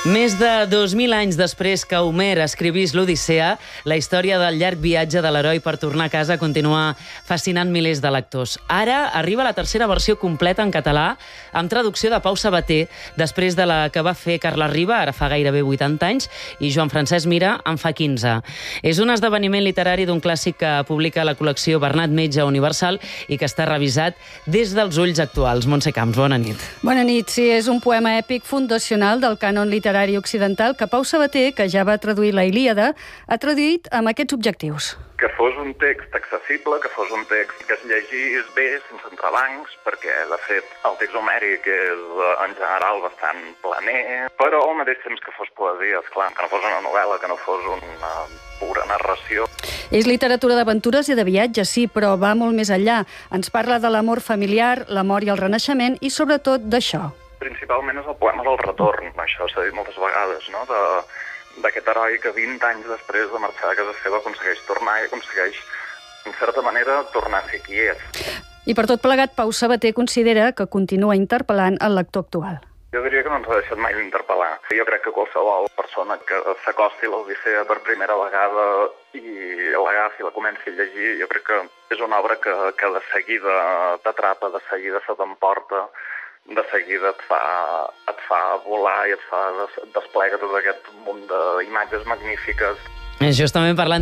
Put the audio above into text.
Més de 2.000 anys després que Homer escrivís l'Odissea, la història del llarg viatge de l'heroi per tornar a casa continua fascinant milers de lectors. Ara arriba la tercera versió completa en català, amb traducció de Pau Sabater, després de la que va fer Carles Riba, ara fa gairebé 80 anys, i Joan Francesc Mira en fa 15. És un esdeveniment literari d'un clàssic que publica la col·lecció Bernat Metge Universal i que està revisat des dels ulls actuals. Montse Camps, bona nit. Bona nit. Sí, és un poema èpic fundacional del cànon literari occidental que Pau Sabater, que ja va traduir la Ilíada, ha traduït amb aquests objectius. Que fos un text accessible, que fos un text que es llegís bé, sense entrebancs, perquè, de fet, el text homèric és, en general, bastant planer, però al mateix temps que fos poesia, esclar, que no fos una novel·la, que no fos una pura narració. És literatura d'aventures i de viatges, sí, però va molt més enllà. Ens parla de l'amor familiar, la mort i el renaixement, i sobretot d'això. Principalment és el poema del retorn, això s'ha dit moltes vegades, no?, d'aquest heroi que 20 anys després de marxar a casa seva aconsegueix tornar i aconsegueix, en certa manera, tornar a ser qui és. I per tot plegat, Pau Sabater considera que continua interpel·lant el lector actual. Jo diria que no ens ha deixat mai d'interpel·lar. Jo crec que qualsevol persona que s'acosti a l'Odissea per primera vegada i l'agafi i la comenci a llegir, jo crec que és una obra que de seguida t'atrapa, de seguida se t'emporta, de seguida et fa volar i desplega tot aquest munt d'imatges magnífiques. Justament parlant